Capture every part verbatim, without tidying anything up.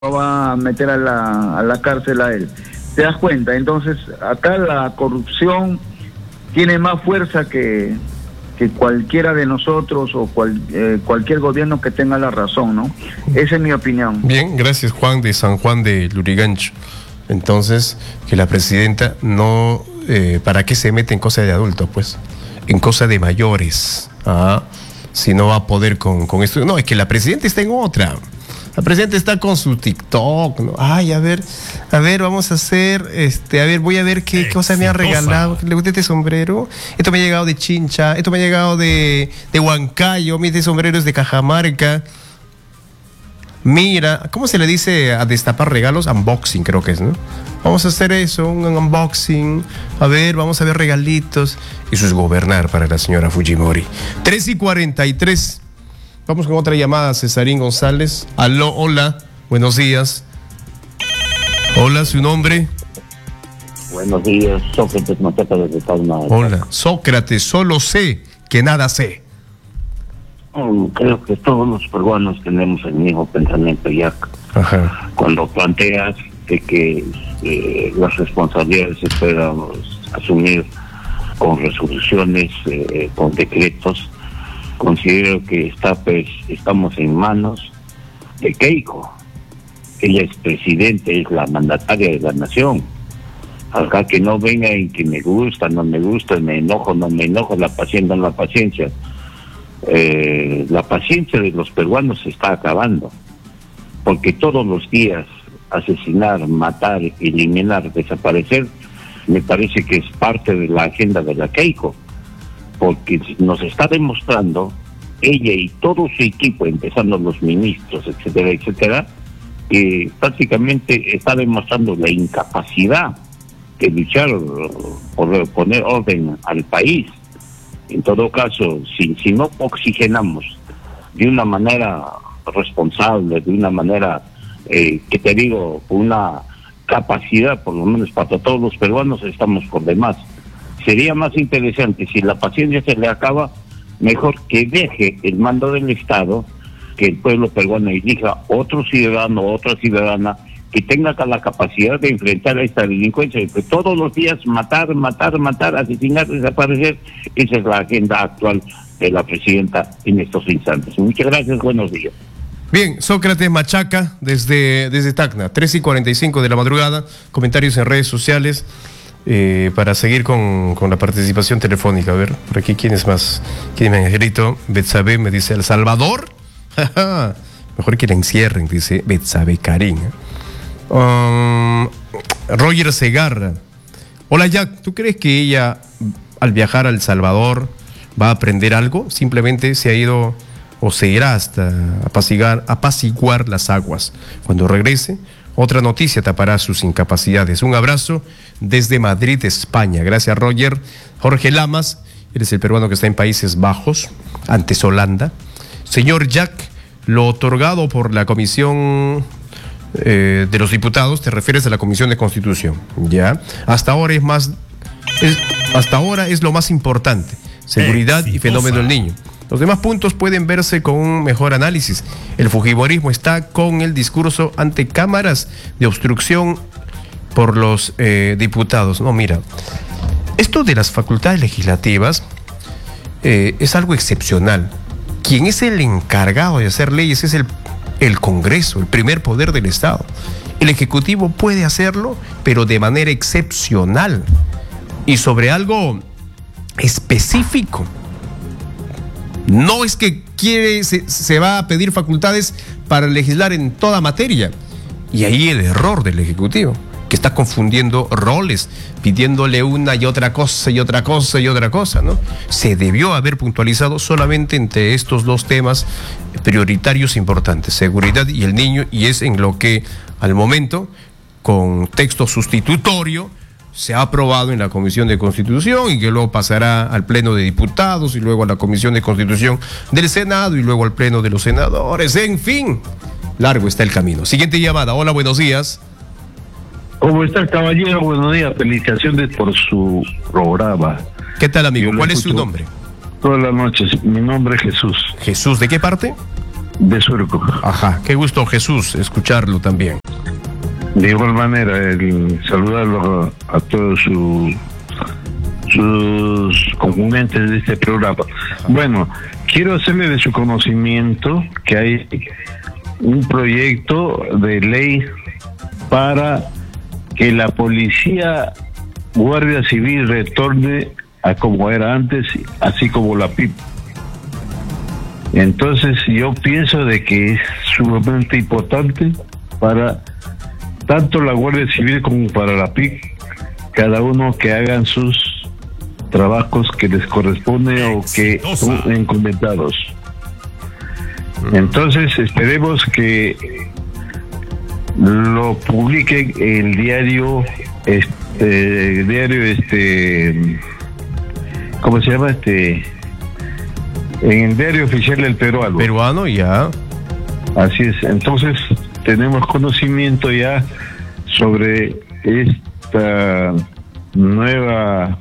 va a meter a la, a la cárcel a él. ¿Te das cuenta? Entonces, acá la corrupción tiene más fuerza que, que cualquiera de nosotros o cual, eh, cualquier gobierno que tenga la razón, ¿no? Esa es mi opinión. Bien, gracias Juan de San Juan de Lurigancho. Entonces, que la presidenta no... Eh, ¿para qué se mete en cosas de adultos, pues? En cosas de mayores. ¿Ah? Si no va a poder con, con esto. No, es que la presidenta está en otra. La presidenta está con su TikTok, ¿no? Ay, a ver, a ver, vamos a hacer, este, a ver, voy a ver qué cosa me ha regalado. ¿Le gusta este sombrero? Esto me ha llegado de Chincha, esto me ha llegado de, de Huancayo, mira, este sombrero es de Cajamarca. Mira, ¿cómo se le dice a destapar regalos? Unboxing, creo que es, ¿no? Vamos a hacer eso, un unboxing. A ver, vamos a ver regalitos. Eso es gobernar para la señora Fujimori. tres y cuarenta y tres. Vamos con otra llamada, Cesarín González. Aló, hola, buenos días. Hola, ¿su nombre? Buenos días, Sócrates Matata desde Palma. Hola, Sócrates, solo sé que nada sé. Um, creo que todos los peruanos tenemos el mismo pensamiento, ya. Ajá. Cuando planteas de que eh, las responsabilidades se puedan asumir con resoluciones, eh, con decretos, considero que está, pues, estamos en manos de Keiko. Ella es presidente, es la mandataria de la nación. Acá que no venga en que me gusta, no me gusta, me enojo, no me enojo, la paciencia, no la paciencia. Eh, la paciencia de los peruanos se está acabando, porque todos los días asesinar, matar, eliminar, desaparecer, me parece que es parte de la agenda de la Keiko, porque nos está demostrando ella y todo su equipo, empezando los ministros, etcétera, etcétera, que prácticamente está demostrando la incapacidad de luchar por poner orden al país. En todo caso, si, si no oxigenamos de una manera responsable, de una manera, eh, que te digo, una capacidad, por lo menos para todos los peruanos, estamos por demás. Sería más interesante, si la paciencia se le acaba, mejor que deje el mando del Estado, que el pueblo peruano elija otro ciudadano, otra ciudadana, que tenga la capacidad de enfrentar a esta delincuencia, que todos los días matar, matar, matar, asesinar, desaparecer. Esa es la agenda actual de la presidenta en estos instantes. Muchas gracias, buenos días. Bien, Sócrates Machaca, desde, desde Tacna, tres y cuarenta y cinco de la madrugada, comentarios en redes sociales, eh, para seguir con, con la participación telefónica. A ver, por aquí, ¿quién es más? ¿Quién me ha escrito? Betsabe me dice, ¿El Salvador? Mejor que la encierren, dice Betsabe Karim. Um, Roger Segarra. Hola Jack, ¿tú crees que ella al viajar a El Salvador va a aprender algo? Simplemente se ha ido o se irá hasta apaciguar, apaciguar las aguas. Cuando regrese, otra noticia tapará sus incapacidades. Un abrazo desde Madrid, España. Gracias, Roger. Jorge Lamas, eres el peruano que está en Países Bajos, antes Holanda. Señor Jack, lo otorgado por la Comisión eh, de los Diputados, te refieres a la Comisión de Constitución, ¿ya? Hasta ahora es más, es, hasta ahora es lo más importante, seguridad y fenómeno del niño. Los demás puntos pueden verse con un mejor análisis. El fujimorismo está con el discurso ante cámaras de obstrucción por los eh, diputados. No, mira, esto de las facultades legislativas eh, es algo excepcional. Quien es el encargado de hacer leyes es el, el Congreso, el primer poder del Estado. El Ejecutivo puede hacerlo, pero de manera excepcional y sobre algo específico. No es que quiere, se, se va a pedir facultades para legislar en toda materia. Y ahí el error del Ejecutivo, que está confundiendo roles, pidiéndole una y otra cosa y otra cosa y otra cosa, ¿no? Se debió haber puntualizado solamente entre estos dos temas prioritarios importantes, seguridad y el niño, y es en lo que al momento, con texto sustitutorio, se ha aprobado en la Comisión de Constitución y que luego pasará al Pleno de Diputados y luego a la Comisión de Constitución del Senado y luego al Pleno de los Senadores. En fin, largo está el camino. Siguiente llamada. Hola, buenos días. ¿Cómo está, caballero? Buenos días, felicitaciones por su programa. ¿Qué tal, amigo? ¿Cuál es su nombre? Todas las noches, mi nombre es Jesús. ¿Jesús de qué parte? de Surco. Ajá, qué gusto, Jesús, escucharlo también. De igual manera, el saludarlo a, a todos su, sus componentes de este programa. Bueno, quiero hacerle de su conocimiento que hay un proyecto de ley para que la policía, Guardia Civil retorne a como era antes, así como la P I P. Entonces yo pienso de que es sumamente importante para tanto la Guardia Civil como para la P I P, cada uno que hagan sus trabajos que les corresponde o que son encomendados. Entonces esperemos que lo publiquen el diario, este, el diario, este, ¿cómo se llama? Este, en el diario oficial del peruano. Peruano, ya. Así es. Entonces tenemos conocimiento ya sobre esta nueva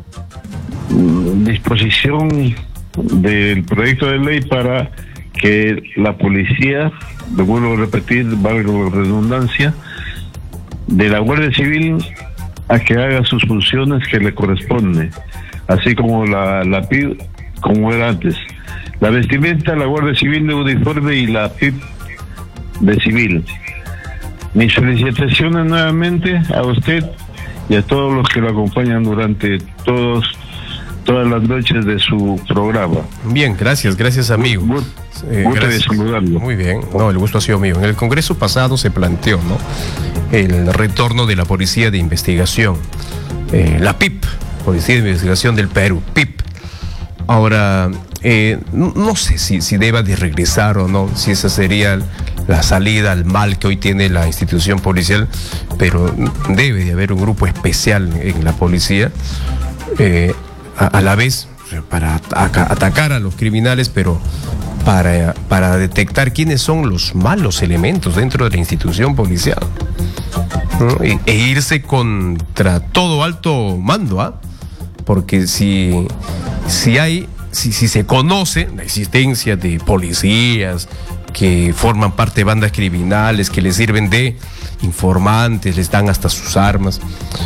disposición del proyecto de ley para que la policía, lo vuelvo a repetir, valga la redundancia, de la Guardia Civil a que haga sus funciones que le corresponden, así como la, la P I P, como era antes. La vestimenta, la Guardia Civil de uniforme y la P I P de civil. Mis felicitaciones nuevamente a usted y a todos los que lo acompañan durante todos todas las noches de su programa. Bien, gracias, gracias amigo. Muy, eh, gracias. De saludarlo. Muy bien, no, el gusto ha sido mío. En el Congreso pasado se planteó, ¿no?, el retorno de la Policía de Investigación, eh, la P I P, Policía de Investigación del Perú, P I P. Ahora, eh, no, no sé si, si deba de regresar o no, si esa sería la salida al mal que hoy tiene la institución policial, pero debe de haber un grupo especial en la policía, eh, a, a la vez para ataca, atacar a los criminales, pero para, para detectar quiénes son los malos elementos dentro de la institución policial, ¿no? E, e irse contra todo alto mando, ¿ah? Porque si, si hay, si, si se conoce la existencia de policías que forman parte de bandas criminales, que les sirven de informantes, les dan hasta sus armas,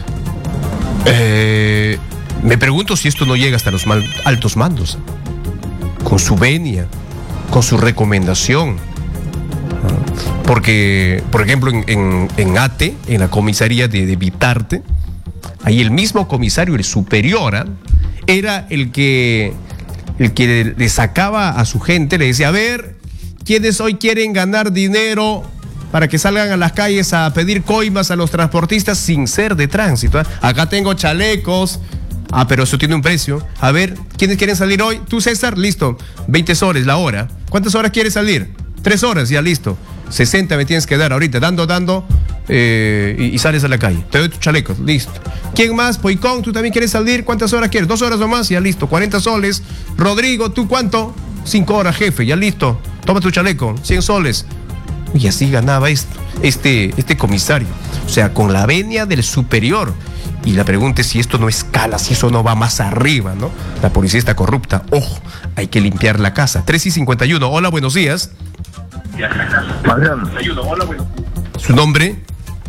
eh, me pregunto si esto no llega hasta los mal, altos mandos, con su venia, con su recomendación. Porque, por ejemplo, en, en, en Ate, en la comisaría de, de Vitarte, ahí el mismo comisario, el superior, ¿eh?, era el que, el que le sacaba a su gente, le decía: a ver, ¿quiénes hoy quieren ganar dinero para que salgan a las calles a pedir coimas a los transportistas sin ser de tránsito? ¿eh? Acá tengo chalecos. Ah, pero eso tiene un precio. A ver, ¿quiénes quieren salir hoy? Tú, César, listo. veinte soles la hora. ¿Cuántas horas quieres salir? Tres horas, ya listo. sesenta me tienes que dar ahorita, dando, dando, eh, y, y sales a la calle. Te doy tus chalecos, listo. ¿Quién más? Poicón, ¿tú también quieres salir? ¿Cuántas horas quieres? Dos horas o más, ya listo. cuarenta soles. Rodrigo, ¿tú cuánto? Cinco horas, jefe, ya listo. Toma tu chaleco, cien soles. Y así ganaba esto, este, este comisario. O sea, con la venia del superior. Y la pregunta es si esto no escala, si eso no va más arriba, ¿no? La policía está corrupta. Ojo, hay que limpiar la casa. tres y cincuenta y uno. Hola, buenos días. ¿Su nombre?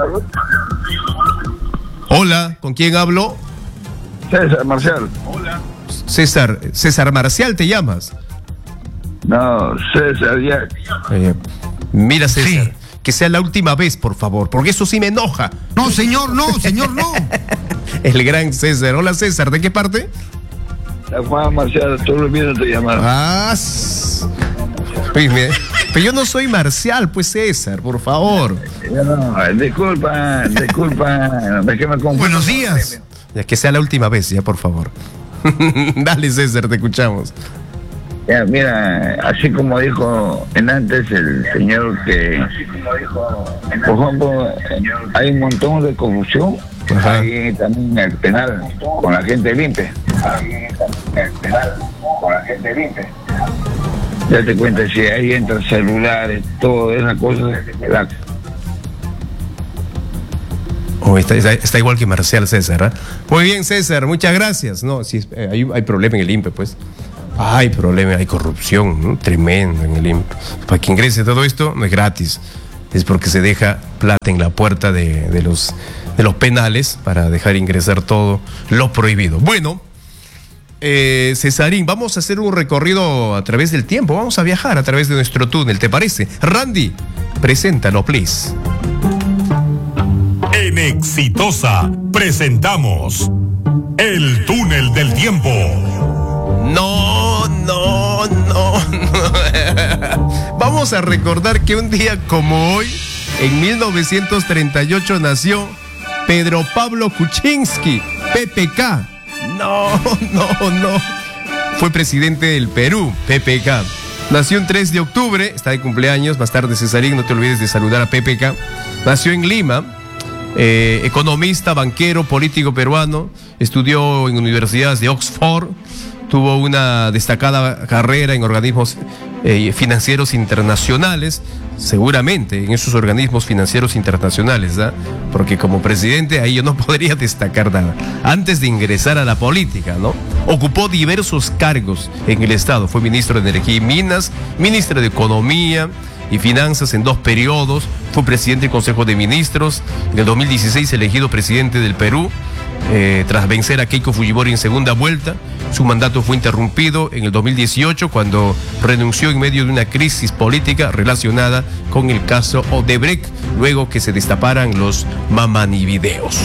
Hola, ¿con quién hablo? César Marcial. Hola. César, César Marcial, ¿te llamas? No, César, ya. Eh, mira, César. Sí. Que sea la última vez, por favor, porque eso sí me enoja. No, señor, no, señor, no. El gran César. Hola, César, ¿de qué parte? La Juan Marcial, todos los días te llamaron. Ah, oye, mira, pero yo no soy Marcial, pues, César, por favor. No, disculpa, disculpa. Es que me confundo. Buenos días. Ya que sea la última vez, ya, por favor. Dale, César, te escuchamos. Ya, mira, así como dijo en antes el señor que, por ejemplo, hay un montón de corrupción. Ajá. Ahí también en el penal, con la gente limpia. Ahí también en el penal, con la gente limpia. Ya te cuenta, si ahí entran celulares, todo esa cosa, la... Oh, está, está, está igual que Marcial, César, ¿eh? Muy bien, César, muchas gracias. No, sí, eh, hay, hay problema en el I N P E, pues. Hay problema, hay corrupción, ¿no? Tremenda en el I M P. Para que ingrese todo esto no es gratis, es porque se deja plata en la puerta de, de, los, de los penales para dejar ingresar todo lo prohibido. Bueno, eh, Cesarín, vamos a hacer un recorrido a través del tiempo, vamos a viajar a través de nuestro túnel, ¿te parece? Randy, preséntalo, please. En Exitosa presentamos El Túnel del Tiempo. No, no, no, no. Vamos a recordar que un día como hoy, en mil novecientos treinta y ocho, nació Pedro Pablo Kuczynski, P P K. No, no, no. Fue presidente del Perú, P P K. Nació el tres de octubre, está de cumpleaños. Más tarde, Cesarín, no te olvides de saludar a P P K. Nació en Lima. Eh, economista, banquero, político peruano. Estudió en universidades de Oxford. Tuvo una destacada carrera en organismos eh, financieros internacionales, seguramente en esos organismos financieros internacionales, ¿eh? Porque como presidente ahí yo no podría destacar nada. Antes de ingresar a la política, ¿no? Ocupó diversos cargos en el Estado. Fue ministro de Energía y Minas, ministro de Economía y Finanzas en dos periodos. Fue presidente del Consejo de Ministros. En el dos mil dieciséis elegido presidente del Perú. Eh, tras vencer a Keiko Fujimori en segunda vuelta. Su mandato fue interrumpido en el dos mil dieciocho cuando renunció en medio de una crisis política relacionada con el caso Odebrecht, luego que se destaparan los mamanivideos.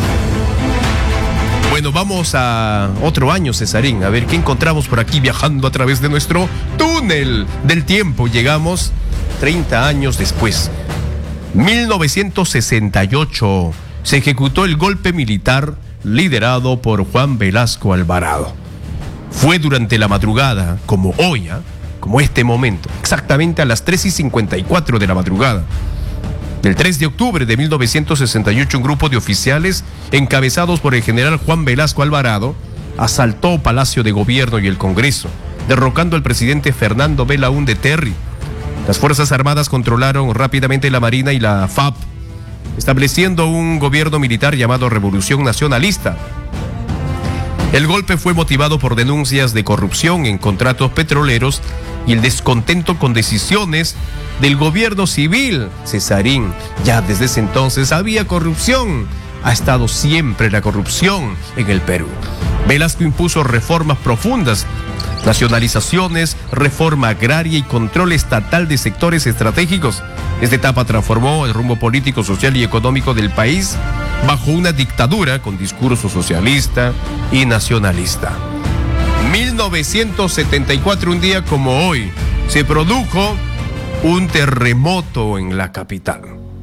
Bueno, vamos a otro año, Cesarín, a ver qué encontramos por aquí viajando a través de nuestro túnel del tiempo. Llegamos treinta años después. mil novecientos sesenta y ocho se ejecutó el golpe militar liderado por Juan Velasco Alvarado. Fue durante la madrugada, como hoy, ¿eh? como este momento, exactamente a las tres y cincuenta y cuatro de la madrugada. El tres de octubre de mil novecientos sesenta y ocho, un grupo de oficiales, encabezados por el general Juan Velasco Alvarado, asaltó Palacio de Gobierno y el Congreso, derrocando al presidente Fernando Belaúnde Terry. Las Fuerzas Armadas controlaron rápidamente la Marina y la F A P, estableciendo un gobierno militar llamado Revolución Nacionalista. El golpe fue motivado por denuncias de corrupción en contratos petroleros y el descontento con decisiones del gobierno civil. Cesarín, ya desde ese entonces había corrupción. Ha estado siempre la corrupción en el Perú. Velasco impuso reformas profundas, nacionalizaciones, reforma agraria y control estatal de sectores estratégicos. Esta etapa transformó el rumbo político, social y económico del país bajo una dictadura con discurso socialista y nacionalista. mil novecientos setenta y cuatro, un día como hoy, se produjo un terremoto en la capital.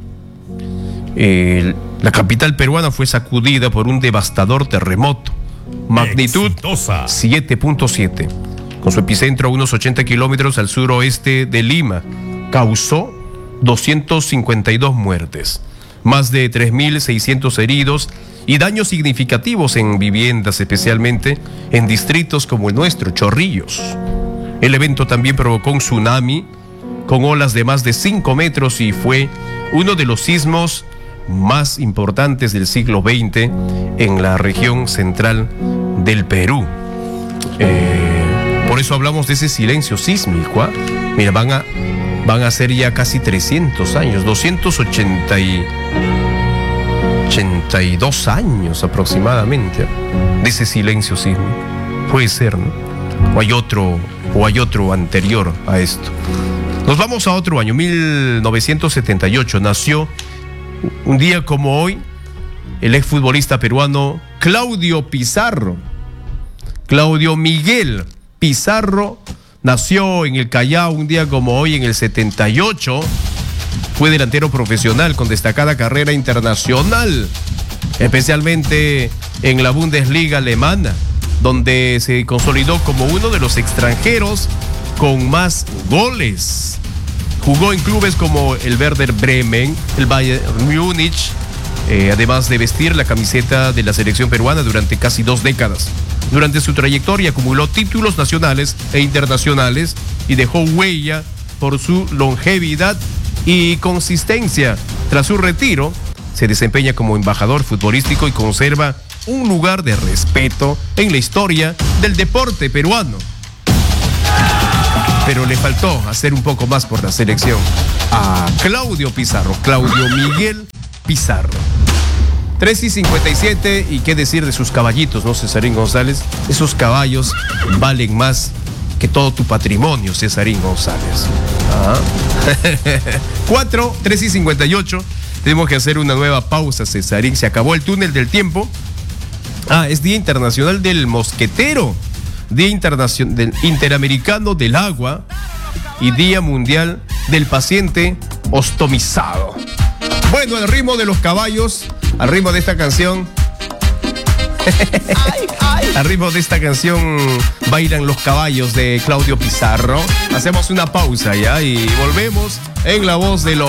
El, la capital peruana fue sacudida por un devastador terremoto, magnitud siete punto siete, con su epicentro a unos ochenta kilómetros al suroeste de Lima. Causó doscientas cincuenta y dos muertes, más de tres mil seiscientos heridos y daños significativos en viviendas, especialmente en distritos como el nuestro, Chorrillos. El evento también provocó un tsunami con olas de más de cinco metros y fue uno de los sismos más importantes del siglo veinte en la región central del Perú. Eh, por eso hablamos de ese silencio sísmico, ¿eh? Mira, van a, van a ser ya casi trescientos años, doscientos ochenta y dos años aproximadamente, ¿eh? de ese silencio sísmico. Puede ser, ¿no? O hay otro, o hay otro anterior a esto. Nos vamos a otro año, mil novecientos setenta y ocho. Nació un día como hoy el exfutbolista peruano Claudio Pizarro. Claudio Miguel Pizarro nació en el Callao un día como hoy en el setenta y ocho. Fue delantero profesional con destacada carrera internacional, especialmente en la Bundesliga alemana, donde se consolidó como uno de los extranjeros con más goles. Jugó en clubes como el Werder Bremen, el Bayern Múnich, eh, además de vestir la camiseta de la selección peruana durante casi dos décadas. Durante su trayectoria acumuló títulos nacionales e internacionales y dejó huella por su longevidad y consistencia. Tras su retiro, se desempeña como embajador futbolístico y conserva un lugar de respeto en la historia del deporte peruano. pero le faltó hacer un poco más por la selección a Claudio Pizarro, Claudio Miguel Pizarro. tres y cincuenta y siete, y qué decir de sus caballitos, ¿no, Cesarín González? Esos caballos valen más que todo tu patrimonio, Cesarín González. ¿Ah? cuatro, tres y cincuenta y ocho. Tenemos que hacer una nueva pausa, Cesarín. Se acabó el túnel del tiempo. Ah, es Día Internacional del Mosquetero, Día Internacional del Interamericano del Agua y Día Mundial del Paciente Ostomizado. Bueno, al ritmo de los caballos, al ritmo de esta canción, al ritmo de esta canción bailan los caballos de Claudio Pizarro. Hacemos una pausa ya y volvemos en la voz de los